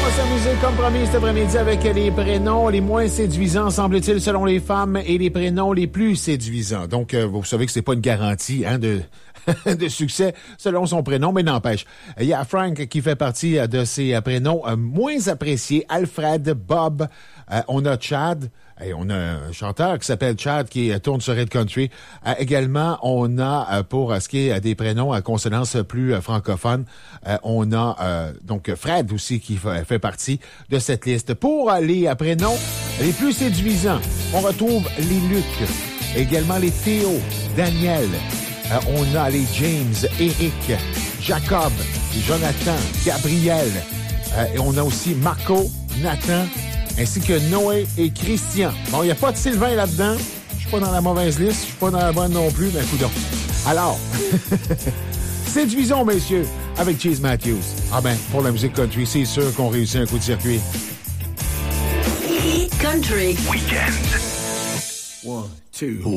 va s'amuser comme promis cet après-midi avec les prénoms les moins séduisants, semble-t-il, selon les femmes, et les prénoms les plus séduisants. Donc, vous savez que c'est pas une garantie de succès selon son prénom, mais n'empêche. Il y a Frank qui fait partie de ces prénoms moins appréciés. Alfred, Bob, on a Chad. Et on a un chanteur qui s'appelle Chad qui tourne sur Red Country. Également, on a, pour ce qui est des prénoms à consonance plus francophone, on a donc Fred aussi qui fait partie de cette liste. Pour les prénoms les plus séduisants, on retrouve les Luc, également les Théo, Daniel, on a les James, Eric, Jacob, Jonathan, Gabriel, et on a aussi Marco, Nathan, ainsi que Noé et Christian. Bon, il n'y a pas de Sylvain là-dedans. Je suis pas dans la mauvaise liste. Je suis pas dans la bonne non plus, mais coudonc. Alors, séduisons, messieurs, avec Chase Matthews. Ah ben, pour la musique country, c'est sûr qu'on réussit un coup de circuit. Country Weekend. 1, 2